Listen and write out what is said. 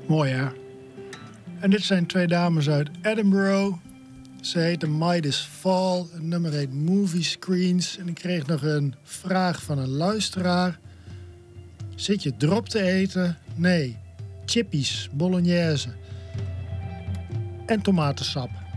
Mooi, hè? En dit zijn twee dames uit Edinburgh. Ze heten Midas Fall. Het nummer heet Movie Screens. En ik kreeg nog een vraag van een luisteraar. Zit je drop te eten? Nee. Chippies, bolognese. En tomatensap.